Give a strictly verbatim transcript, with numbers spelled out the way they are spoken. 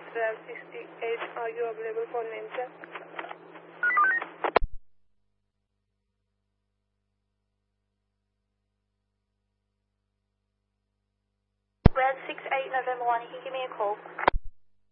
Brad sixty-eight, are you available for name check? Brad six eight November one, you can give me a call.